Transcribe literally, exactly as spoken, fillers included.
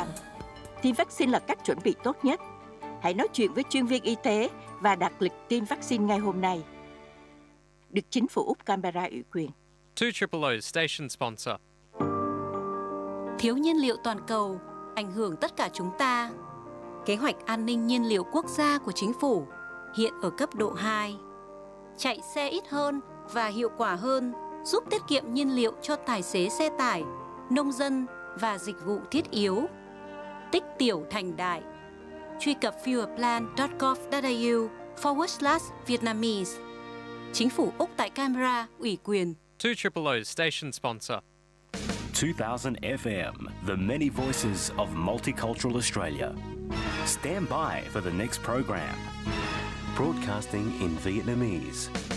bạn. Tiêm vaccine là cách chuẩn bị tốt nhất. Hãy nói chuyện với chuyên viên y tế và đặt lịch tiêm vaccine ngay hôm nay. Được chính phủ Úc Canberra ủy quyền. two triple O station sponsor. Thiếu nhiên liệu toàn cầu ảnh hưởng tất cả chúng ta. Kế hoạch an ninh nhiên liệu quốc gia của chính phủ hiện ở cấp độ hai. Chạy xe ít hơn và hiệu quả hơn giúp tiết kiệm nhiên liệu cho tài xế xe tải, nông dân và dịch vụ thiết yếu. Tích tiểu thành đại. Truy cập fuelplan chấm gov chấm au forward slash Vietnamese. Chính phủ Úc tại Canberra ủy quyền. two triple O station sponsor. two thousand F M, the many voices of multicultural Australia. Stand by for the next program. Broadcasting in Vietnamese.